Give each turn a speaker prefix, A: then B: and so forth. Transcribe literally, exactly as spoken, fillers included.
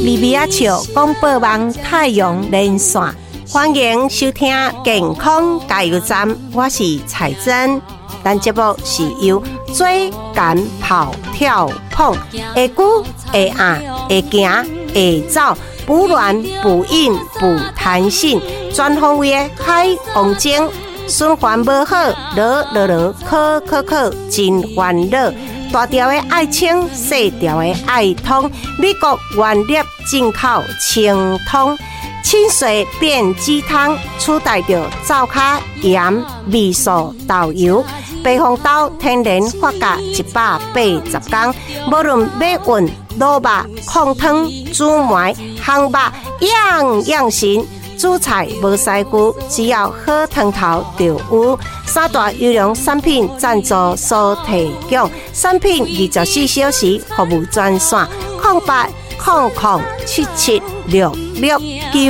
A: 米米仔笑广播网太阳连线，欢迎收听健康加油站，我是彩珍。咱节目是由椎间跑跳碰，会久会硬会行会走，补卵补阴补弹性，全方位的海王精，循环无好，落落落，考考考，真烦恼。大条的爱清，细条的爱通，美国原粒进口清通，清水变鸡汤，取代着灶卡盐、味素、豆油。白红豆天然发酵一百八十天，无论买运、卤肉、控汤、煮糜、烘肉，样样行。煮菜无师傅，只要好汤头就有。三大优良产品赞助所提供，产品二十四小时服务专线：空八空空七七六六九。